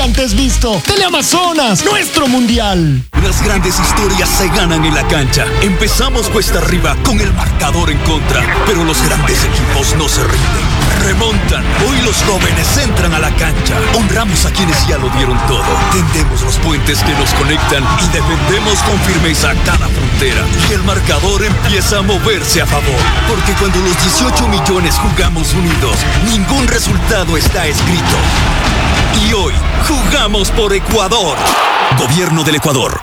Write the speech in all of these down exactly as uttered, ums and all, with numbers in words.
nunca antes visto. Teleamazonas, nuestro mundial. Las grandes historias se ganan en la cancha. Empezamos cuesta arriba con el marcador en contra, pero los grandes equipos no se rinden. Remontan. Hoy los jóvenes entran a la cancha. Honramos a quienes ya lo dieron todo. Tendemos los puentes que nos conectan y defendemos con firmeza cada frontera. Y el marcador empieza a moverse a favor. Porque cuando los dieciocho millones jugamos unidos, ningún resultado está escrito. Y hoy jugamos por Ecuador. Gobierno del Ecuador.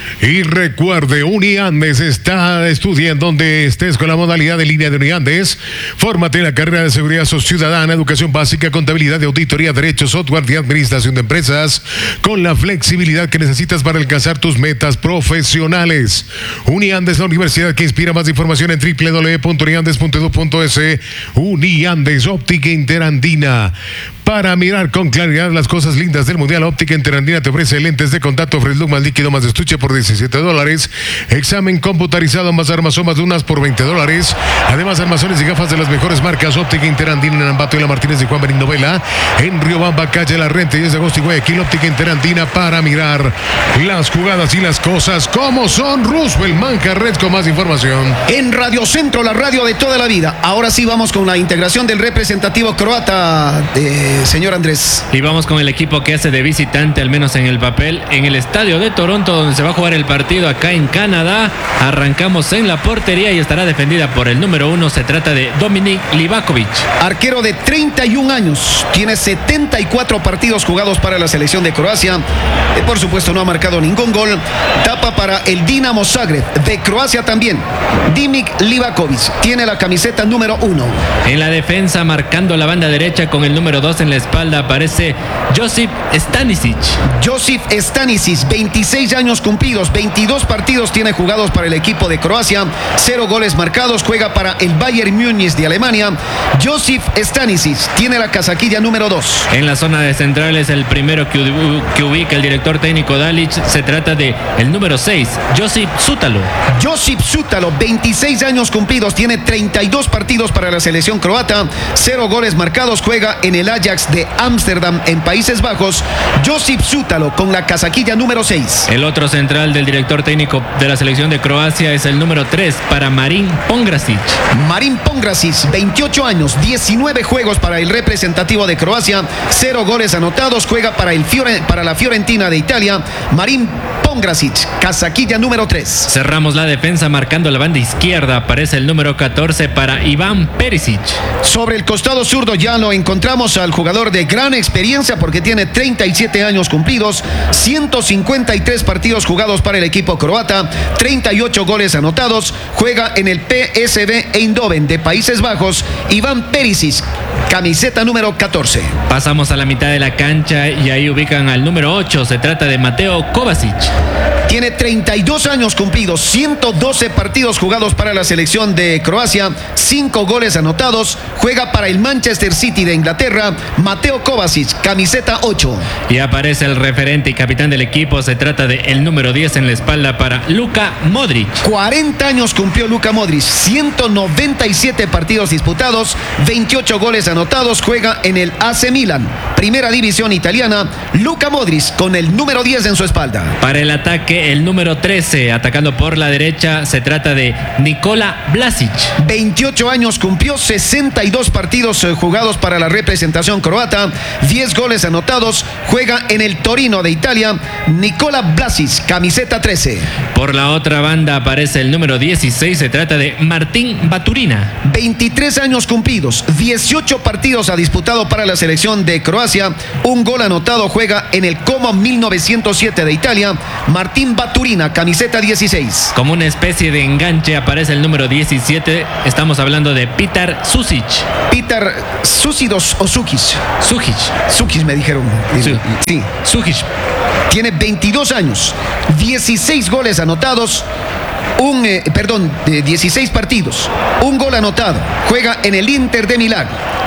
Y recuerde, Uniandes está estudiando donde estés con la modalidad de línea de Uniandes. Fórmate en la carrera de seguridad ciudadana, educación básica, contabilidad, auditoría, derecho, software y administración de empresas, con la flexibilidad que necesitas para alcanzar tus metas profesionales. Uniandes, la universidad que inspira. Más información en doble u doble u doble u punto uniandes punto edu punto es. Uniandes, óptica interandina. Para mirar con claridad las cosas lindas del Mundial, Óptica Interandina te ofrece lentes de contacto, Freshlux más líquido más estuche por diecisiete dólares. Examen computarizado más armazón más lunas por veinte dólares. Además, armazones y gafas de las mejores marcas. Óptica Interandina en Ambato y La Martínez de Juan Benín Novela. En Riobamba, calle La Renta y diez de agosto y Guayaquil. Óptica Interandina para mirar las jugadas y las cosas como son. Roosevelt Manjarres con más información. En Radio Centro, la radio de toda la vida. Ahora sí vamos con la integración del representativo croata de... Señor Andrés. Y vamos con el equipo que hace de visitante, al menos en el papel, en el estadio de Toronto, donde se va a jugar el partido acá en Canadá. Arrancamos en la portería y estará defendida por el número uno. Se trata de Dominik Livakovic. Arquero de treinta y un años. Tiene setenta y cuatro partidos jugados para la selección de Croacia. Eh, por supuesto, no ha marcado ningún gol. Tapa para el Dinamo Zagreb de Croacia también. Dominik Livakovic tiene la camiseta número uno. En la defensa, marcando la banda derecha con el número dos en la espalda, aparece Josip Stanisic. Josip Stanisic, veintiséis años cumplidos, veintidós partidos tiene jugados para el equipo de Croacia, cero goles marcados, juega para el Bayern Múnich de Alemania. Josip Stanisic tiene la casaquilla número dos. En la zona de centrales, el primero que, que ubica el director técnico Dalic, se trata de el número seis, Josip Sútalo. Josip Sútalo, veintiséis años cumplidos, tiene treinta y dos partidos para la selección croata, cero goles marcados, juega en el Ajax de Ámsterdam en Países Bajos. Josip Sútalo con la casaquilla número seis. El otro central del director técnico de la selección de Croacia es el número tres para Marin Pongracic. Marin Pongracic, veintiocho años, diecinueve juegos para el representativo de Croacia, cero goles anotados, juega para, el Fiore, para la Fiorentina de Italia. Marin Pongracic, casaquilla número tres. Cerramos la defensa marcando la banda izquierda, aparece el número catorce para Iván Perisic. Sobre el costado zurdo ya lo encontramos al jugador de gran experiencia porque tiene treinta y siete años cumplidos, ciento cincuenta y tres partidos jugados para el equipo croata, treinta y ocho goles anotados, juega en el P S V Eindhoven de Países Bajos. Iván Perisic, camiseta número catorce. Pasamos a la mitad de la cancha y ahí ubican al número ocho, se trata de Mateo Kovacic. Tiene treinta y dos años cumplidos, ciento doce partidos jugados para la selección de Croacia, cinco goles anotados, juega para el Manchester City de Inglaterra. Mateo Kovacic, camiseta ocho. Y aparece el referente y capitán del equipo, se trata de el número diez en la espalda para Luka Modric. cuarenta años cumplió Luka Modric, ciento noventa y siete partidos disputados, veintiocho goles anotados, juega en el A C Milan, primera división italiana. Luka Modric con el número diez en su espalda. Para el ataque, el número trece, atacando por la derecha, se trata de Nikola Vlasic. veintiocho años cumplió, sesenta y dos partidos jugados para la representación croata, diez goles anotados, juega en el Torino de Italia. Nikola Vlasic, camiseta trece. Por la otra banda aparece el número dieciséis, se trata de Martín Baturina. veintitrés años cumplidos, dieciocho partidos ha disputado para la selección de Croacia, un gol anotado, juega en el Como mil novecientos siete de Italia. Martín Baturina, camiseta dieciséis. Como una especie de enganche aparece el número diecisiete, estamos hablando de Petar Susic. Petar Susidos o Sukic. Sukic. Sukic me dijeron. Sí. Sí. Sukic. Tiene veintidós años, dieciséis goles anotados, un, eh, perdón, de dieciséis partidos, un gol anotado, juega en el Inter de Milán.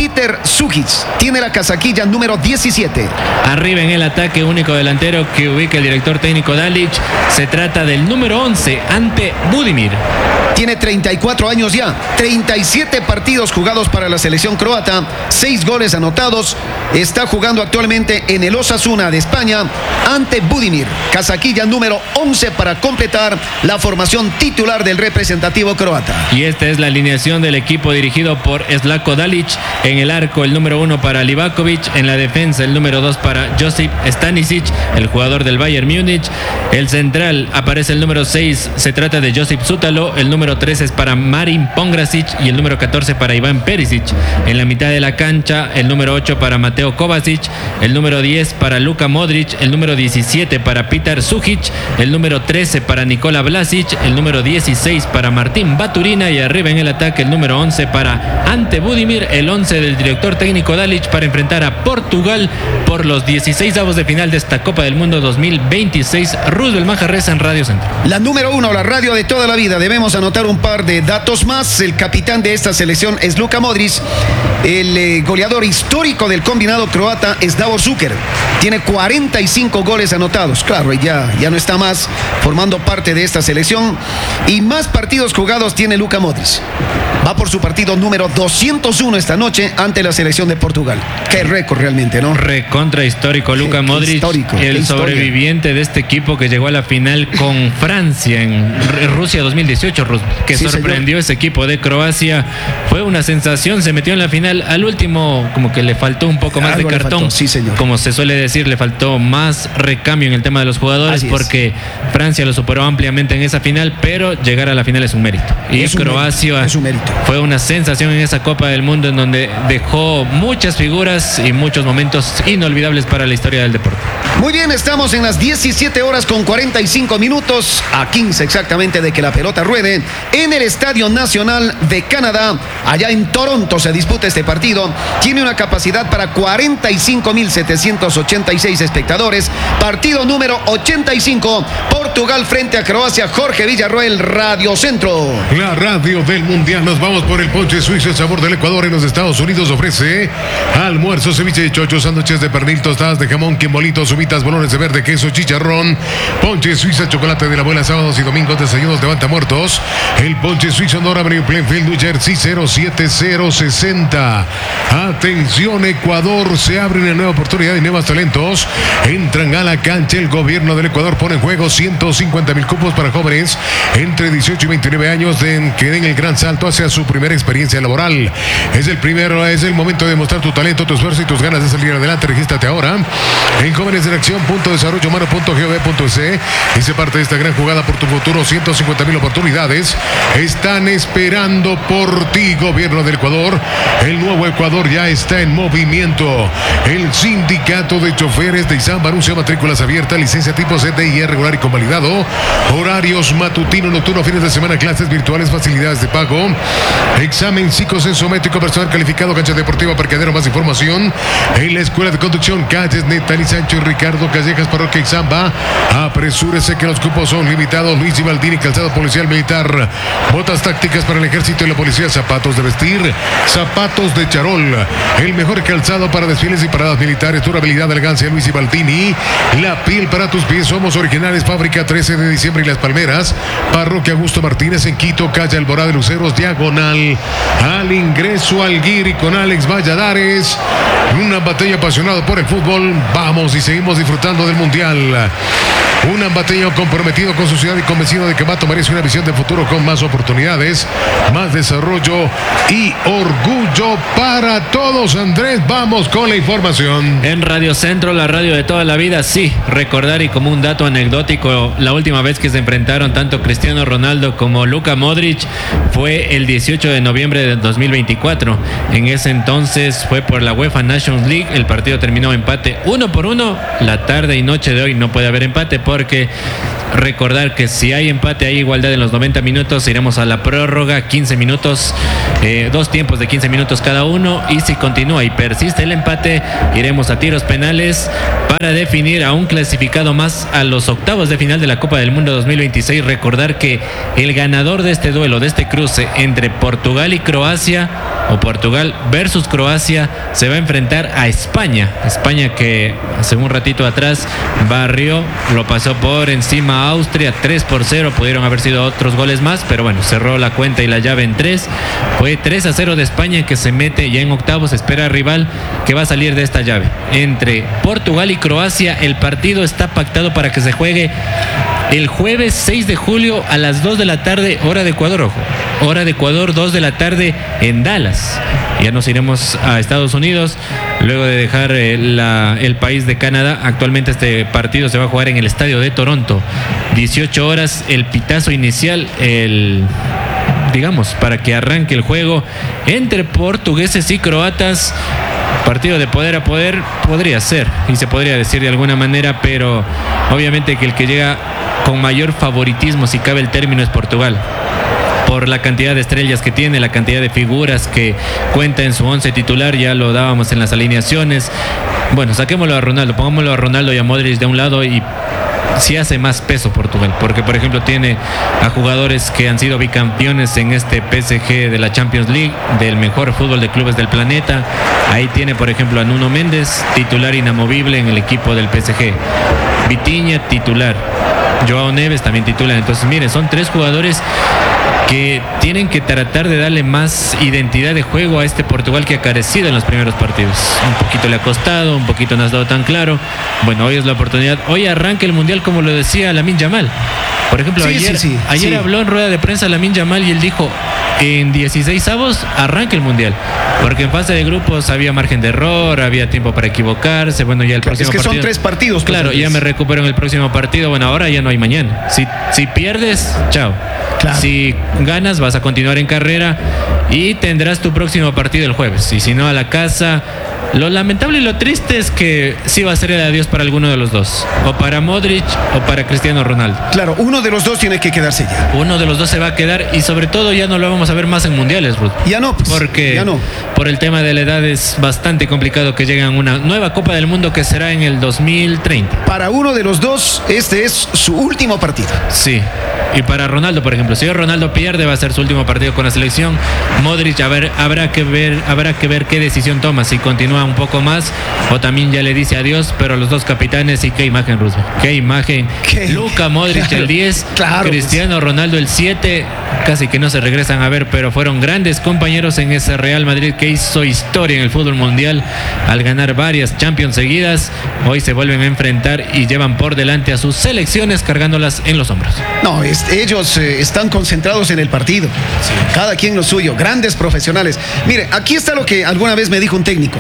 Petar Sujic. Tiene la casaquilla número diecisiete. Arriba en el ataque, único delantero que ubica el director técnico Dalic. Se trata del número once, Ante Budimir. Tiene treinta y cuatro años ya, treinta y siete partidos jugados para la selección croata, seis goles anotados. Está jugando actualmente en el Osasuna de España. Ante Budimir, casaquilla número once para completar la formación titular del representativo croata. Y esta es la alineación del equipo dirigido por Zlatko Dalic. En el arco, el número uno para Livakovic. En la defensa, el número dos para Josip Stanisic, el jugador del Bayern Múnich. El central aparece el número seis, se trata de Josip Zutalo. El número tres es para Marin Pongracic y el número catorce para Iván Perisic. En la mitad de la cancha, el número ocho para Mateo Kovacic, el número diez para Luka Modric, el número diecisiete para Petar Sujic, el número trece para Nikola Vlasic, el número dieciséis para Martín Baturina y arriba en el ataque el número once para Ante Budimir, el once del director técnico Dalic para enfrentar a Portugal por los dieciseisavos de final de esta Copa del Mundo dos mil veintiséis. Roosevelt Manjarresa en Radio Centro. La número uno, la radio de toda la vida. Debemos anotar un par de datos más. El capitán de esta selección es Luka Modric. El eh, goleador histórico del combinado croata es Davor Šuker. Tiene cuarenta y cinco goles anotados. Claro, ya, ya no está más formando parte de esta selección. Y más partidos jugados tiene Luka Modric. Va por su partido número doscientos uno esta noche ante la selección de Portugal. Qué récord realmente, ¿no? Recontra histórico, Luka Qué- qué Modric, histórico, qué el historia. sobreviviente de este equipo que llegó a la final con Francia en R- Rusia dos mil dieciocho, Rus- que Sí, sorprendió ese equipo de Croacia. Fue una sensación, se metió en la final. Al último, como que le faltó un poco más Algo de le cartón. faltó, sí, señor. Como se suele decir, le faltó más recambio en el tema de los jugadores, Así es. porque Francia lo superó ampliamente en esa final, pero llegar a la final es un mérito. Y Es un Croacia mérito, es un mérito. fue una sensación en esa Copa del Mundo en donde dejó muchas figuras y muchos momentos inolvidables para la historia del deporte. Muy bien, estamos en las diecisiete horas con cuarenta y cinco minutos, a quince exactamente de que la pelota ruede, en el Estadio Nacional de Canadá, allá en Toronto se disputa este partido. Tiene una capacidad para cuarenta y cinco mil setecientos ochenta y seis espectadores. Partido número ochenta y cinco, Portugal frente a Croacia. Jorge Villarroel, Radio Centro. La radio del Mundial. Nos vamos por el ponche suizo, el sabor del Ecuador en los Estados Unidos. Ofrece almuerzo, ceviche de chocho, sándwiches de pernil, tostadas de jamón, quimbolitos, subitas, bolones de verde, queso, chicharrón, ponche suiza, chocolate de la abuela, sábados y domingos, desayunos de muertos. El ponche suizo, North Avenue, Plainfield, New Jersey, cero siete cero sesenta. Atención, Ecuador, se abre una nueva oportunidad y nuevos talentos. Entran a la cancha. El gobierno del Ecuador pone en juego ciento cincuenta mil cupos para jóvenes entre dieciocho y veintinueve años de, que den el gran salto hacia su primera experiencia laboral. Es el primero, es el momento de mostrar tu talento, tu esfuerzo y tus ganas de salir adelante. Regístrate ahora en jóvenes en acción punto desarrollo humano punto gov punto es y sé parte de esta gran jugada por tu futuro. ciento cincuenta mil oportunidades están esperando por ti, gobierno del Ecuador. El nuevo Ecuador ya está en movimiento. El sindicato de choferes de Izamba anuncia matrículas abiertas, licencia tipo C D I regular y convalidado, horarios matutino, nocturno, fines de semana, clases virtuales, facilidades de pago, examen psicosensométrico, personal calificado, cancha deportiva, parqueadero. Más información en la Escuela de Conducción, calles Netali Sancho y Ricardo Callejas, parroquia Izamba. Apresúrese que los cupos son limitados. Luis y Baldini, calzado policial militar, botas tácticas para el ejército y la policía, zapatos de vestir, zapatos de charol, el mejor calzado para desfiles y paradas militares, durabilidad, elegancia, Luis y Baldini. La piel para tus pies, somos originales, fábrica trece de diciembre y Las Palmeras, parroquia Augusto Martínez en Quito, calle Alborada de Luceros, diagonal al ingreso al Guiri con Alex Valladares. Una batalla apasionada por el fútbol. Vamos y seguimos disfrutando del Mundial. Un ambateño comprometido con su ciudad y convencido de que Ambato merece una visión de futuro con más oportunidades, más desarrollo y orgullo para todos. Andrés, vamos con la información. En Radio Centro, la radio de toda la vida, sí, recordar y como un dato anecdótico, la última vez que se enfrentaron tanto Cristiano Ronaldo como Luka Modric fue el dieciocho de noviembre de dos mil veinticuatro. En ese entonces fue por la UEFA Nations League, el partido terminó empate uno por uno. La tarde y noche de hoy no puede haber empate porque recordar que si hay empate, hay igualdad en los noventa minutos, iremos a la prórroga, quince minutos, eh, dos tiempos de quince minutos cada uno, y si continúa y persiste el empate, iremos a tiros penales para definir a un clasificado más a los octavos de final de la Copa del Mundo dos mil veintiséis. Recordar que el ganador de este duelo, de este cruce entre Portugal y Croacia, o Portugal versus Croacia se va a enfrentar a España. España que hace un ratito atrás barrió, lo pasó por encima a Austria tres por cero. Pudieron haber sido otros goles más, pero bueno, cerró la cuenta y la llave en tres. Fue tres a cero de España, que se mete ya en octavos. Espera rival que va a salir de esta llave. Entre Portugal y Croacia, el partido está pactado para que se juegue el jueves seis de julio a las dos de la tarde, hora de Ecuador, ojo. Hora de Ecuador, dos de la tarde en Dallas. Ya nos iremos a Estados Unidos luego de dejar eh, la, el país de Canadá. Actualmente este partido se va a jugar en el estadio de Toronto. dieciocho horas, el pitazo inicial, el... digamos, para que arranque el juego entre portugueses y croatas. Partido de poder a poder podría ser, y se podría decir de alguna manera, pero obviamente que el que llega con mayor favoritismo, si cabe el término, es Portugal. Por la cantidad de estrellas que tiene, la cantidad de figuras que cuenta en su once titular, ya lo dábamos en las alineaciones. Bueno, saquémoslo a Ronaldo, pongámoslo a Ronaldo y a Modric de un lado y sí hace más peso Portugal, porque por ejemplo tiene a jugadores que han sido bicampeones en este P S G de la Champions League, del mejor fútbol de clubes del planeta. Ahí tiene por ejemplo a Nuno Méndez, titular inamovible en el equipo del P S G. Vitinha, titular. Joao Neves también titular. Entonces miren, son tres jugadores que tienen que tratar de darle más identidad de juego a este Portugal que ha carecido en los primeros partidos. Un poquito le ha costado, un poquito no ha estado tan claro. Bueno, hoy es la oportunidad. Hoy arranca el Mundial, como lo decía Lamine Yamal. Por ejemplo, sí, ayer, sí, sí, ayer sí. habló en rueda de prensa Lamine Yamal y él dijo: en dieciséis avos arranca el Mundial, porque en fase de grupos había margen de error, había tiempo para equivocarse. Bueno, ya el próximo partido... Es que partido, son tres partidos. Claro, pues, ya me recupero en el próximo partido. Bueno, ahora ya no hay mañana. Si, si pierdes, chao. Claro. Si ganas, vas a continuar en carrera y tendrás tu próximo partido el jueves. Y si no, a la casa. Lo lamentable y lo triste es que sí va a ser el adiós para alguno de los dos, o para Modric o para Cristiano Ronaldo. Claro, uno de los dos tiene que quedarse ya. Uno de los dos se va a quedar, y sobre todo ya no lo vamos a ver más en mundiales, Ruth. Ya no, pues, porque ya no. Por el tema de la edad es bastante complicado que lleguen a una nueva Copa del Mundo que será en el dos mil treinta. Para uno de los dos, este es su último partido. Sí. Y para Ronaldo, por ejemplo, si Ronaldo pierde, va a ser su último partido con la selección. Modric, a ver, habrá que ver, habrá que ver qué decisión toma, si continúa un poco más o también ya le dice adiós. Pero los dos capitanes, y qué imagen, Roosevelt, qué imagen. ¿Qué? Luka Modric, claro, el diez, claro, Cristiano pues. Ronaldo el siete, casi que no se regresan a ver, pero fueron grandes compañeros en ese Real Madrid que hizo historia en el fútbol mundial al ganar varias Champions seguidas. Hoy se vuelven a enfrentar y llevan por delante a sus selecciones cargándolas en los hombros. No, es ellos eh, están concentrados en el partido, sí. Cada quien lo suyo, grandes profesionales. Mire, aquí está lo que alguna vez me dijo un técnico: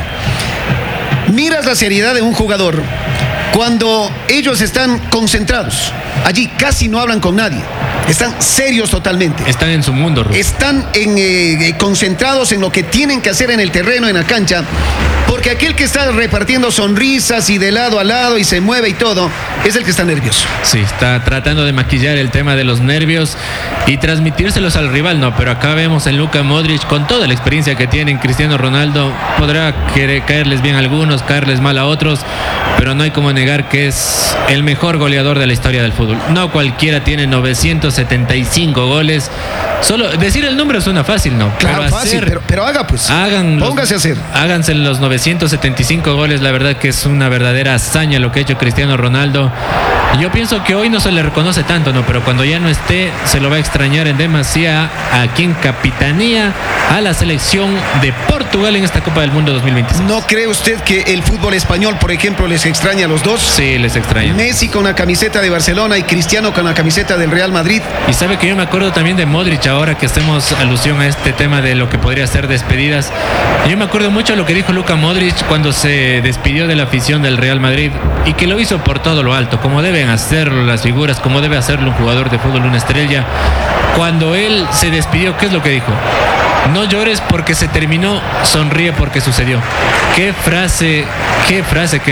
miras la seriedad de un jugador cuando ellos están concentrados. Allí casi no hablan con nadie, están serios totalmente. Están en su mundo, Ruth. Están en, eh, concentrados en lo que tienen que hacer en el terreno, en la cancha. Porque aquel que está repartiendo sonrisas y de lado a lado y se mueve y todo, es el que está nervioso. Sí, está tratando de maquillar el tema de los nervios y transmitírselos al rival, no. Pero acá vemos en Luka Modric, con toda la experiencia que tienen. Cristiano Ronaldo podrá querer, caerles bien a algunos, caerles mal a otros, pero no hay como negar que es el mejor goleador de la historia del fútbol. No cualquiera tiene novecientos setenta y cinco goles. Solo decir el número suena fácil, ¿no? Claro, pero fácil, hacer, pero, pero haga pues. Hagan póngase los, a hacer. Háganse los novecientos setenta y cinco goles. La verdad que es una verdadera hazaña lo que ha hecho Cristiano Ronaldo. Yo pienso que hoy no se le reconoce tanto, ¿no? Pero cuando ya no esté, se lo va a extrañar en demasía a quien capitanía a la selección de Portugal en esta Copa del Mundo dos mil veintiséis. ¿No cree usted que el fútbol español, por ejemplo, les extraña a los dos? Sí, les extraña. Messi con la camiseta de Barcelona y Cristiano con la camiseta del Real Madrid. Y sabe que yo me acuerdo también de Modric, ahora que hacemos alusión a este tema de lo que podría ser despedidas. Yo me acuerdo mucho de lo que dijo Luka Modric cuando se despidió de la afición del Real Madrid, y que lo hizo por todo lo alto, como deben hacerlo las figuras, como debe hacerlo un jugador de fútbol, una estrella. Cuando él se despidió, ¿qué es lo que dijo? No llores porque se terminó, sonríe porque sucedió. Qué frase, qué frase que se lanzó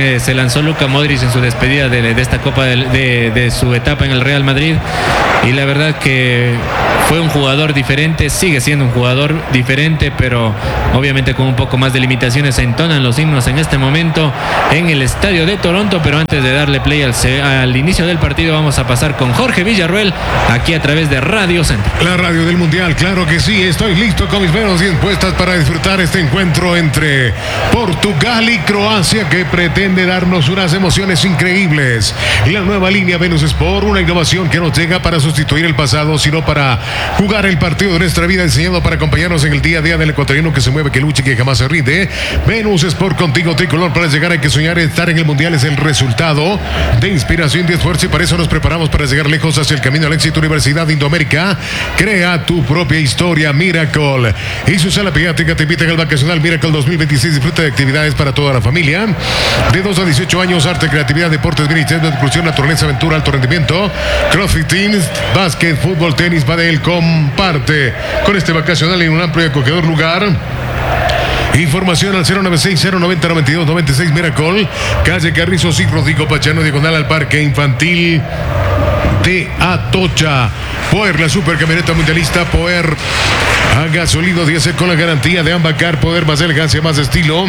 lanzó Luka Modric en su despedida de, de esta Copa de, de, de su etapa en el Real Madrid, y la verdad que fue un jugador diferente, sigue siendo un jugador diferente, pero obviamente con un poco más de limitaciones. Se entonan los himnos en este momento en el estadio de Toronto, pero antes de darle play al, al inicio del partido vamos a pasar con Jorge Villarruel aquí a través de Radio Centro. La radio del Mundial, claro que sí, estoy listo con mis manos bien puestas para disfrutar este encuentro entre Portugal y Croacia, que pretende darnos unas emociones increíbles. La nueva línea Venus Sport, una innovación que no llega para sustituir el pasado, sino para jugar el partido de nuestra vida, diseñado para acompañarnos en el día a día del ecuatoriano que se mueve, que lucha y que jamás se rinde. Venus Sport contigo, tricolor. Para llegar hay que soñar, estar en el Mundial es el resultado de inspiración y de esfuerzo, y para eso nos preparamos para llegar lejos hacia el camino al éxito. Universidad Indoamérica, crea tu propia historia. Miracle y su sala pediátrica te invitan al vacacional Miracle dos mil veintiséis. Disfruta de actividades para toda la familia de dos a dieciocho años, arte, creatividad, deportes, ministerio de inclusión, naturaleza, aventura, alto rendimiento, crossfit, teams, básquet, fútbol, tenis, padel. Comparte con este vacacional en un amplio y acogedor lugar. Información al cero noventa y seis, cero noventa, noventa y dos, noventa y seis. Miracle, calle Carrizo, sí, Rodrigo Pachano, diagonal al Parque Infantil de Atocha. Power, la supercamioneta mundialista Power a gasolina diésel con la garantía de Ambacar. Poder, más elegancia, más estilo,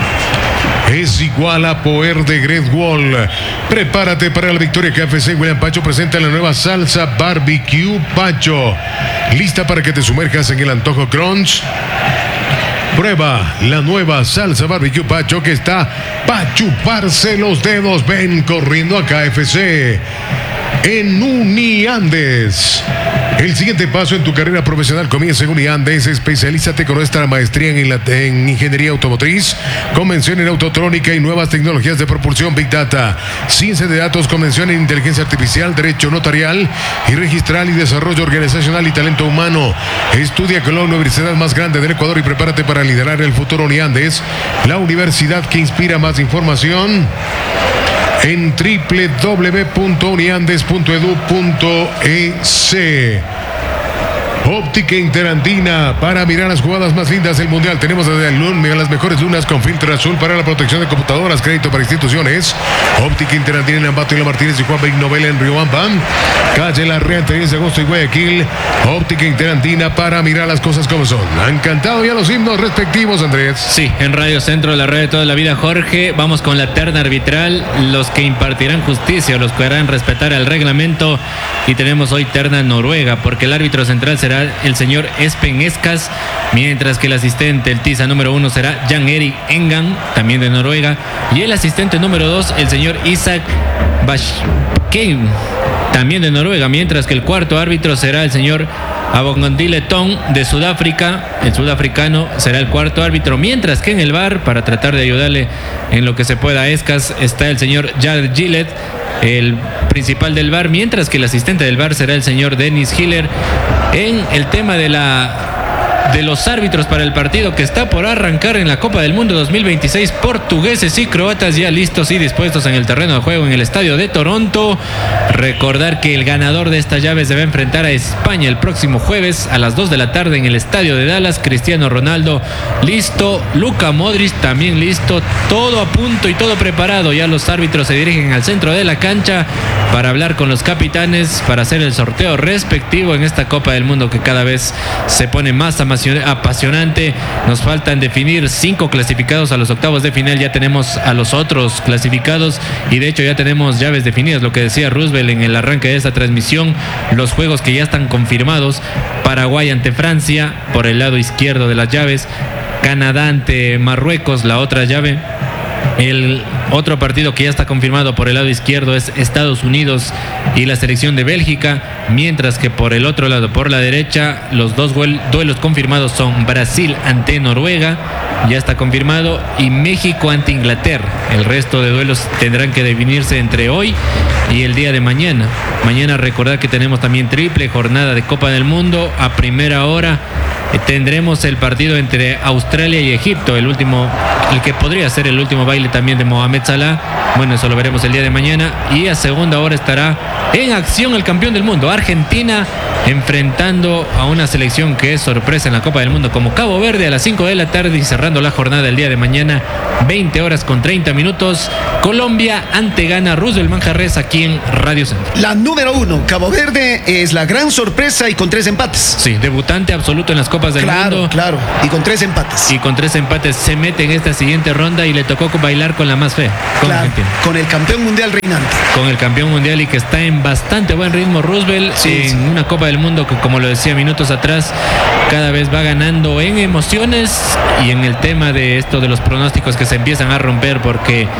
es igual a Power de Great Wall. Prepárate para la victoria. K F C William Pacho presenta la nueva salsa barbecue Pacho, lista para que te sumerjas en el antojo crunch. Prueba la nueva salsa barbecue Pacho, que está para chuparse los dedos. Ven corriendo a K F C en Uniandes. El siguiente paso en tu carrera profesional comienza en Uniandes. Especialízate con nuestra maestría en, la, en ingeniería automotriz, convención en autotrónica y nuevas tecnologías de propulsión, Big Data, ciencia de datos, convención en inteligencia artificial, derecho notarial y registral y desarrollo organizacional y talento humano. Estudia con la universidad más grande del Ecuador y prepárate para liderar el futuro. Uniandes, la universidad que inspira. Más información en doble u doble u doble u punto uniandes punto edu punto e c. Óptica Interandina, para mirar las jugadas más lindas del Mundial. Tenemos desde el lunes las mejores lunas con filtro azul para la protección de computadoras, crédito para instituciones. Óptica Interandina en Ambato y La Martínez y Juan Beig Novela en Riobamba, calle La Rea entre diez de agosto y Guayaquil. Óptica Interandina, para mirar las cosas como son. Han cantado ya los himnos respectivos, Andrés. Sí, en Radio Centro, la red de toda la vida, Jorge. Vamos con la terna arbitral, los que impartirán justicia, los que harán respetar el reglamento. Y tenemos hoy terna noruega, porque el árbitro central será el señor Espen Eskas, mientras que el asistente, el tiza número uno, será Jan Erik Engan, también de Noruega, y el asistente número dos, el señor Isaac Bashkeim, también de Noruega, mientras que el cuarto árbitro será el señor Abongondile Tong de Sudáfrica. El sudafricano será el cuarto árbitro, mientras que en el V A R, para tratar de ayudarle en lo que se pueda a Eskas, está el señor Jared Gillett, el principal del V A R, mientras que el asistente del V A R será el señor Dennis Hiller. En el tema de la de los árbitros para el partido que está por arrancar en la Copa del Mundo dos mil veintiséis, portugueses y croatas ya listos y dispuestos en el terreno de juego en el estadio de Toronto. Recordar que el ganador de estas llaves debe enfrentar a España el próximo jueves a las dos de la tarde en el estadio de Dallas. Cristiano Ronaldo listo, Luka Modric también listo, todo a punto y todo preparado. Ya los árbitros se dirigen al centro de la cancha para hablar con los capitanes, para hacer el sorteo respectivo en esta Copa del Mundo que cada vez se pone más apasionante. Nos faltan definir cinco clasificados a los octavos de final. Ya tenemos a los otros clasificados y de hecho ya tenemos llaves definidas, lo que decía Roosevelt en el arranque de esta transmisión. Los juegos que ya están confirmados: Paraguay ante Francia por el lado izquierdo de las llaves, Canadá ante Marruecos, la otra llave. El otro partido que ya está confirmado por el lado izquierdo es Estados Unidos y la selección de Bélgica, mientras que por el otro lado, por la derecha, los dos duelos confirmados son Brasil ante Noruega, ya está confirmado, y México ante Inglaterra. El resto de duelos tendrán que definirse entre hoy y el día de mañana. Mañana recordad que tenemos también triple jornada de Copa del Mundo. A primera hora tendremos el partido entre Australia y Egipto, el último, el que podría ser el último baile también de Mohamed Salah. Bueno, eso lo veremos el día de mañana. Y a segunda hora estará en acción el campeón del mundo, Argentina, enfrentando a una selección que es sorpresa en la Copa del Mundo como Cabo Verde, a las cinco de la tarde, y cerrando la jornada el día de mañana veinte horas con treinta minutos. Colombia ante Ghana, Roosevelt Manjarres aquí en Radio Centro. La número uno, Cabo Verde, es la gran sorpresa y con tres empates. Sí, debutante absoluto en las Copas del Claro, Mundo. claro, y con tres empates. Y con tres empates se mete en esta siguiente ronda y le tocó bailar con la más fea, con Claro, Argentina. con el campeón mundial reinante. Con el campeón mundial y que está en bastante buen ritmo Roosevelt, Sí, en sí. una Copa del Mundo que, como lo decía minutos atrás, cada vez va ganando en emociones y en el tema de esto de los pronósticos que se empiezan a romper, porque